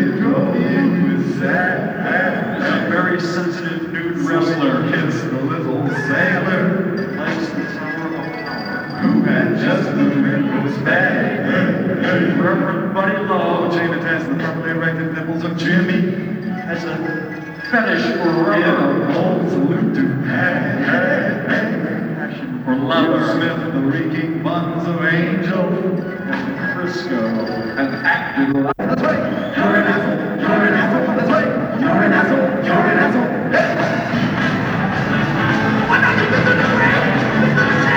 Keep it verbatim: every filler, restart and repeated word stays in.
go in with Zach. A very sensitive nude wrestler. Kiss the little sailor Likes the tower of power. who had just the ripples bag. Reverend Buddy Lowe Jane attached the properly erected nipples of Jimmy. has a fetish for In rubber. a bold salute to Pat. Passion for Love leather. Smith, the reeking buns of Angel. And Frisco. And acted like